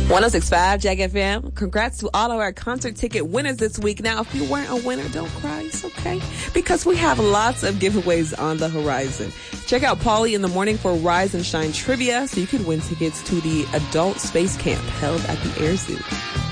106.5 Jack FM. Congrats to all of our concert ticket winners this week. Now, if you weren't a winner, don't cry. It's okay. Because we have lots of giveaways on the horizon. Check out Paulie in the morning for Rise and Shine trivia so you could win tickets to the Adult Space Camp held at the Air Zoo.